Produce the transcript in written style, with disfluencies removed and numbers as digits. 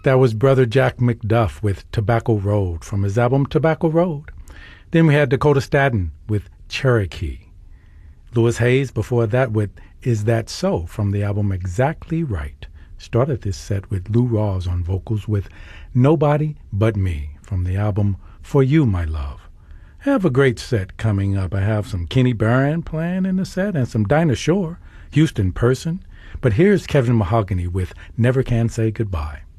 That was Brother Jack McDuff with Tobacco Road from his album Tobacco Road. Then we had Dakota Staton with Cherokee. Louis Hayes before that with Is That So from the album Exactly Right. Started this set with Lou Rawls on vocals with Nobody But Me from the album For You, My Love. I have a great set coming up. I have some Kenny Barron playing in the set and some Dinah Shore, Houston Person. But here's Kevin Mahogany with Never Can Say Goodbye.